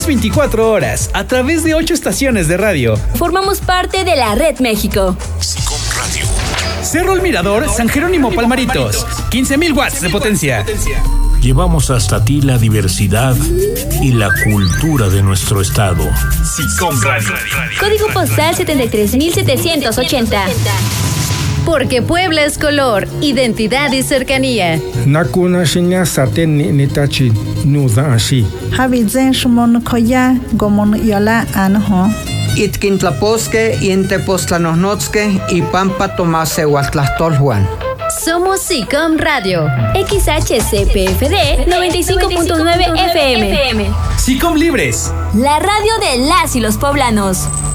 24 horas a través de 8 estaciones de radio. Formamos parte de la Red México. SICOM Radio. Cerro El Mirador, San Jerónimo Palmaritos. 15,000 watts de potencia. Llevamos hasta ti la diversidad y la cultura de nuestro estado. SICOM Radio. Código postal 73,780. Porque Puebla es color, identidad y cercanía. Nakuna shinya saten ni tachi nuda ashi. Habizen shumon koya gomon yola anho. Itkintlaposque y Entepoztlanohnotske y Pampa Tomase Huatlastolhuan. Somos SICOM Radio. XHCPFD 95.9 FM. SICOM Libres. La radio de las y los poblanos.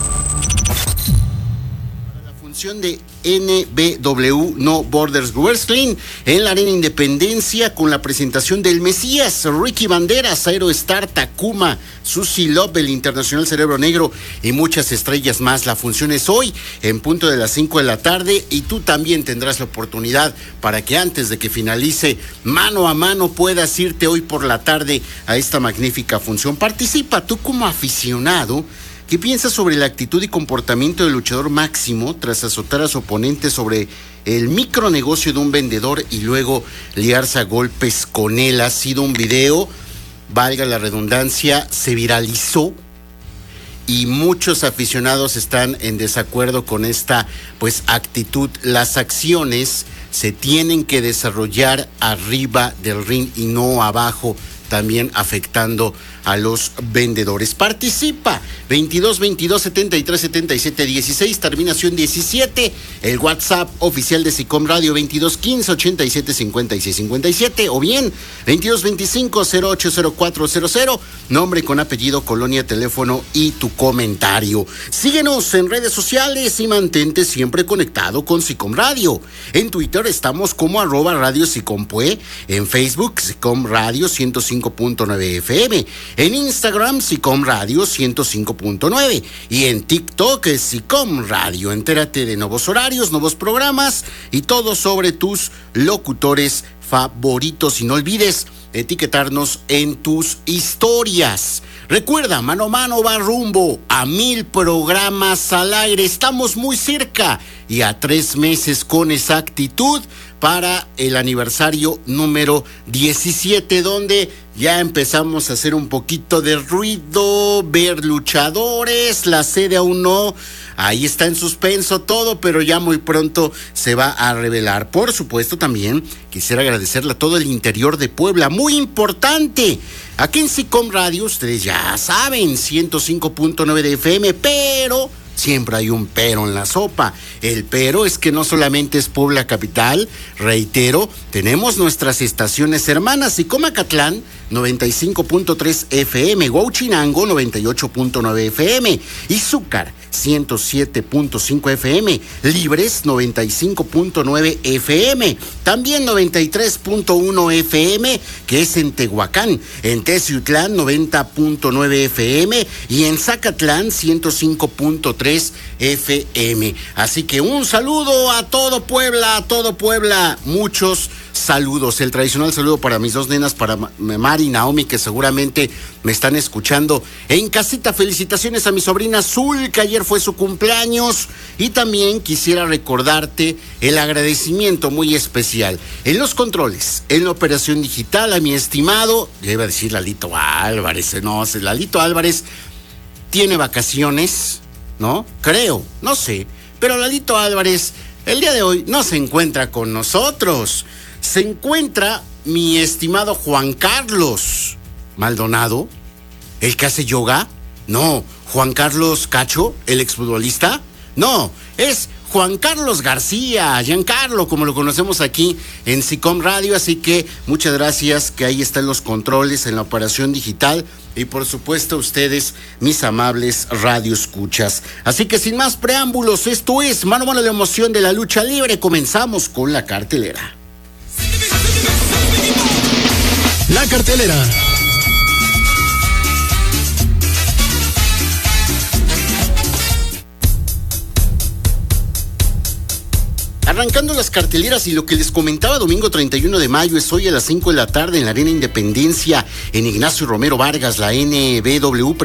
La función de NBW No Borders Wrestling en la Arena Independencia con la presentación del Mesías, Ricky Banderas, Aerostar, Takuma, Susie Love, el Internacional Cerebro Negro y muchas estrellas más. La función es hoy en punto de las 5 de la tarde y tú también tendrás la oportunidad para que antes de que finalice mano a mano puedas irte hoy por la tarde a esta magnífica función. Participa tú como aficionado. ¿Qué piensas sobre la actitud y comportamiento del luchador Máximo tras azotar a su oponente sobre el micronegocio de un vendedor y luego liarse a golpes con él? Ha sido un video, valga la redundancia, se viralizó y muchos aficionados están en desacuerdo con esta actitud. Las acciones se tienen que desarrollar arriba del ring y no abajo, también afectando a los vendedores. Participa 22-22-73-77-16, terminación 17, el WhatsApp oficial de SICOM Radio 22-15-87-56-57 o bien 22-25-08-0400, nombre con apellido, colonia, teléfono y tu comentario. Síguenos en redes sociales y mantente siempre conectado con SICOM Radio. En Twitter estamos como @Radio SICOMPUE, en Facebook SICOM Radio 105.9 FM, en Instagram SICOM Radio 105.9 y en TikTok es SICOM Radio. Entérate de nuevos horarios, nuevos programas y todo sobre tus locutores favoritos. Y no olvides etiquetarnos en tus historias. Recuerda, Mano a Mano va rumbo a 1000 programas al aire. Estamos muy cerca y a 3 meses con exactitud para el aniversario número 17, donde ya empezamos a hacer un poquito de ruido, ver luchadores, la sede aún no, ahí está en suspenso todo, pero ya muy pronto se va a revelar. Por supuesto, también quisiera agradecerle a todo el interior de Puebla, muy importante. Aquí en SICOM Radio, ustedes ya saben, 105.9 de FM, pero siempre hay un pero en la sopa. El pero es que no solamente es Puebla capital, reitero, tenemos nuestras estaciones hermanas, SICOM Acatlán 95.3 FM, Huauchinango 98.9 FM, Izúcar 107.5 FM, Libres 95.9 FM, también 93.1 FM, que es en Tehuacán, en Teciutlán 90.9 FM y en Zacatlán 105.3 FM. Así que un saludo a todo Puebla, muchos saludos. El tradicional saludo para mis dos nenas, para Mari y Naomi, que seguramente me están escuchando en casita. Felicitaciones a mi sobrina Zul, que ayer fue su cumpleaños, y también quisiera recordarte el agradecimiento muy especial en los controles, en la operación digital, a mi estimado, ya iba a decir Lalito Álvarez, Lalito Álvarez tiene vacaciones, ¿no? Creo, no sé, pero Lalito Álvarez el día de hoy no se encuentra con nosotros. Se encuentra mi estimado Juan Carlos Maldonado, el que hace yoga. No, Juan Carlos Cacho, el exfutbolista. No, es Juan Carlos García, Giancarlo, como lo conocemos aquí en SICOM Radio. Así que muchas gracias, que ahí están los controles en la operación digital. Y por supuesto ustedes, mis amables radioescuchas. Así que sin más preámbulos, esto es Mano a Mano, la emoción de la lucha libre. Comenzamos con la cartelera. La cartelera. Arrancando las carteleras y lo que les comentaba, domingo 31 de mayo es hoy a las 5 de la tarde en la Arena Independencia, en Ignacio Romero Vargas, la NBW